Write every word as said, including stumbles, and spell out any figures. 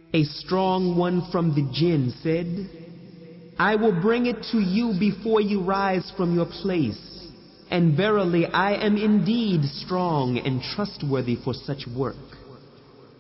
A strong one from the jinn said, I will bring it to you before you rise from your place, and verily I am indeed strong and trustworthy for such work.